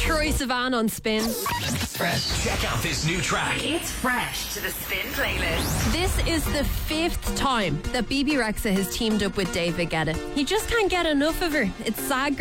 Troye Sivan on Spin. Fresh. Check out this new track. It's fresh to the Spin playlist. This is the 5th time that BB Rexa has teamed up with David Guetta. He just can't get enough of her. It's Sad